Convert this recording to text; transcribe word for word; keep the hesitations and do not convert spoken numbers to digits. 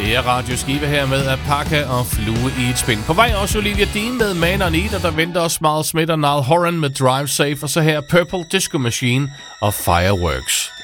Det er Radio Skive her med Alpaca og Flue i et spind. På vej også Olivia Dean med Man og Need, og der venter også Miles Smith og Niall Horan med Drive Safe, og så her Purple Disco Machine og Fireworks.